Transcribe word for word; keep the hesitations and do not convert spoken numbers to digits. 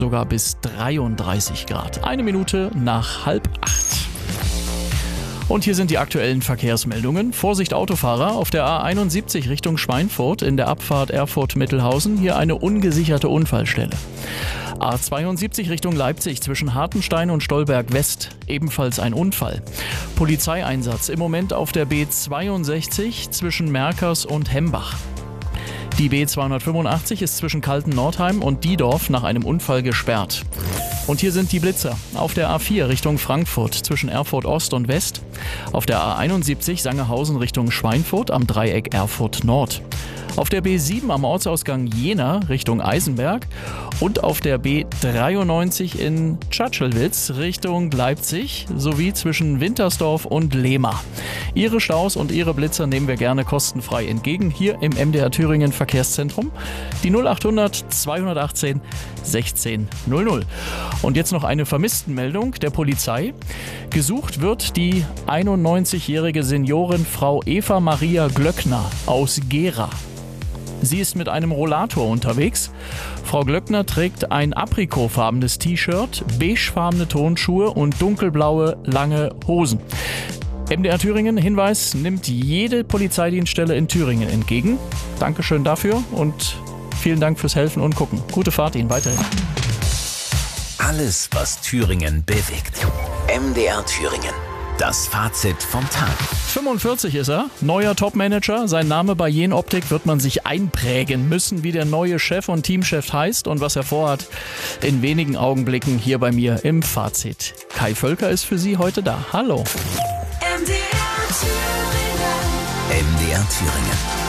sogar bis dreiunddreißig Grad. Eine Minute nach halb acht. Und hier sind die aktuellen Verkehrsmeldungen. Vorsicht Autofahrer, auf der A einundsiebzig Richtung Schweinfurt in der Abfahrt Erfurt-Mittelhausen, hier eine ungesicherte Unfallstelle. A zweiundsiebzig Richtung Leipzig zwischen Hartenstein und Stolberg West, ebenfalls ein Unfall. Polizeieinsatz im Moment auf der B zweiundsechzig zwischen Merkers und Hembach. Die B zweihundertfünfundachtzig ist zwischen Kalten-Nordheim und Diedorf nach einem Unfall gesperrt. Und hier sind die Blitzer. Auf der A vier Richtung Frankfurt zwischen Erfurt Ost und West. Auf der A einundsiebzig Sangerhausen Richtung Schweinfurt am Dreieck Erfurt Nord. Auf der B sieben am Ortsausgang Jena Richtung Eisenberg. Und auf der B dreiundneunzig in Tschatschelwitz Richtung Leipzig sowie zwischen Wintersdorf und Lehmar. Ihre Staus und Ihre Blitzer nehmen wir gerne kostenfrei entgegen hier im M D R Thüringen Verkehrszentrum. Die null achthundert zweihundertachtzehn sechzehn null null. Und jetzt noch eine Vermisstenmeldung der Polizei. Gesucht wird die einundneunzigjährige Seniorin Frau Eva Maria Glöckner aus Gera. Sie ist mit einem Rollator unterwegs. Frau Glöckner trägt ein aprikotfarbenes T-Shirt, beigefarbene Turnschuhe und dunkelblaue lange Hosen. M D R Thüringen, Hinweis, nimmt jede Polizeidienststelle in Thüringen entgegen. Dankeschön dafür und vielen Dank fürs Helfen und Gucken. Gute Fahrt Ihnen weiterhin. Alles, was Thüringen bewegt. M D R Thüringen. Das Fazit vom Tag. fünfundvierzig ist er, neuer Topmanager. Sein Name bei Jenoptik wird man sich einprägen müssen, wie der neue Chef und Teamchef heißt und was er vorhat. In wenigen Augenblicken hier bei mir im Fazit. Kai Völker ist für Sie heute da. Hallo. M D R Thüringen. M D R Thüringen.